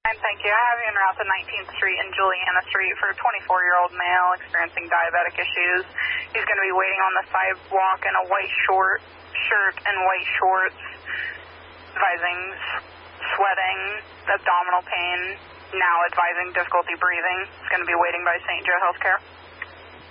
Thank you. I have you en route to 19th Street and Juliana Street for a 24-year-old male experiencing diabetic issues. He's going to be waiting on the sidewalk in a white shirt and white shorts, advising sweating, abdominal pain, now advising difficulty breathing. He's going to be waiting by St. Joe Healthcare.